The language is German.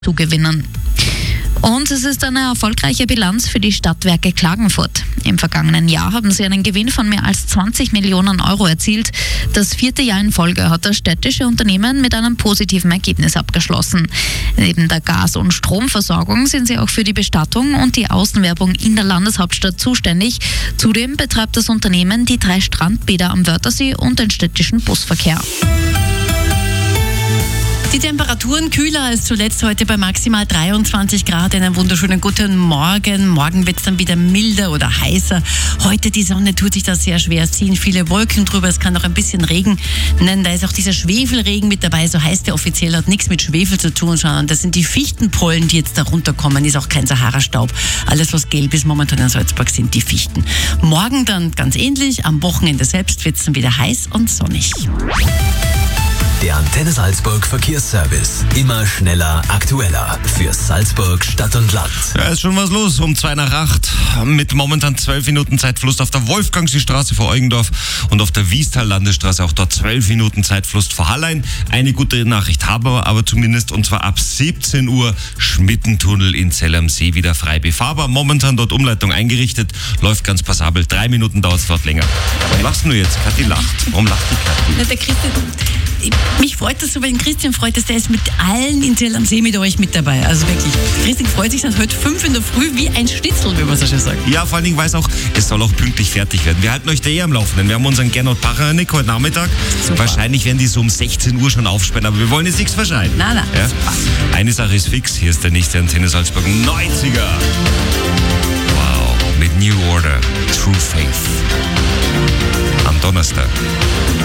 zugewinnen. Und es ist eine erfolgreiche Bilanz für die Stadtwerke Klagenfurt. Im vergangenen Jahr haben sie einen Gewinn von mehr als 20 Millionen Euro erzielt. Das 4. Jahr in Folge hat das städtische Unternehmen mit einem positiven Ergebnis abgeschlossen. Neben der Gas- und Stromversorgung sind sie auch für die Bestattung und die Außenwerbung in der Landeshauptstadt zuständig. Zudem betreibt das Unternehmen die 3 Strandbäder am Wörthersee und den städtischen Busverkehr. Die Temperaturen kühler als zuletzt, heute bei maximal 23 Grad. Einen wunderschönen guten Morgen. Morgen wird es dann wieder milder oder heißer. Heute die Sonne tut sich das sehr schwer. Es ziehen viele Wolken drüber. Es kann auch ein bisschen regnen. Da ist auch dieser Schwefelregen mit dabei. So heißt der offiziell, hat nichts mit Schwefel zu tun, sondern das sind die Fichtenpollen, die jetzt da runterkommen. Ist auch kein Sahara-Staub. Alles, was gelb ist momentan in Salzburg, sind die Fichten. Morgen dann ganz ähnlich. Am Wochenende selbst wird es dann wieder heiß und sonnig. Der Antenne Salzburg Verkehrsservice. Immer schneller, aktueller. Für Salzburg, Stadt und Land. Ja, ist schon was los. Um 7:55 mit momentan 12 Minuten Zeitverlust auf der Wolfgangseestraße vor Eugendorf und auf der Wiestal-Landesstraße. Auch dort 12 Minuten Zeitverlust vor Hallein. Eine gute Nachricht haben wir aber zumindest, und zwar ab 17 Uhr Schmittentunnel in Zell am See wieder frei befahrbar. Momentan dort Umleitung eingerichtet. Läuft ganz passabel. 3 Minuten dauert es dort länger. Warum lachst du jetzt? Kathi lacht. Warum lacht die Kathi? Na, der Christian, mich freut das so, weil Christian freut es, der ist mit allen in Zell am See mit euch mit dabei. Also wirklich, Christian freut sich dann heute 5 in der Früh wie ein Schnitzel, wie man so schön sagt. Ja, vor allen Dingen weiß auch, es soll auch pünktlich fertig werden. Wir halten euch da am Laufenden. Wir haben unseren Gernot Paranik heute Nachmittag. Super. Wahrscheinlich werden die so um 16 Uhr schon aufsperren, aber wir wollen jetzt nichts verschneiden. Nein. Ja? Eine Sache ist fix, hier ist der nächste Antenne Salzburg 90er. Wow, mit New Order, True Faith. Am Donnerstag.